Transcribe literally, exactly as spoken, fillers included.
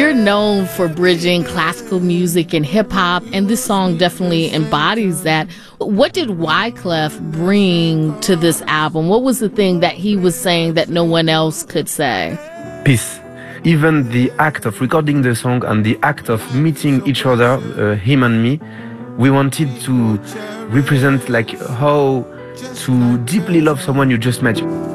you're known for bridging classical music and hip hop, and this song definitely embodies that. What did Wyclef bring to this album? What was the thing that he was saying that no one else could say? Peace. Even the act of recording the song and the act of meeting each other, uh, him and me, we wanted to represent like how to deeply love someone you just met.